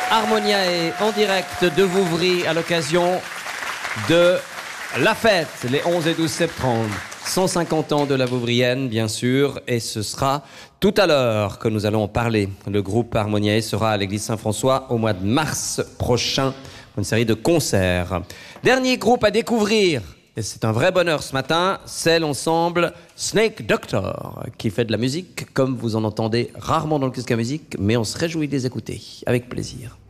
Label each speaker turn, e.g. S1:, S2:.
S1: Harmonia est en direct de Vouvry à l'occasion de la fête, les 11 et 12 septembre. 150 ans de la Vouvrienne, bien sûr, et ce sera tout à l'heure que nous allons en parler. Le groupe Harmonia sera à l'église Saint-François au mois de mars prochain pour une série de concerts. Dernier groupe à découvrir, et c'est un vrai bonheur ce matin, c'est l'ensemble Snake Doctor, qui fait de la musique comme vous en entendez rarement dans le Kiss Music, mais on se réjouit de les écouter avec plaisir.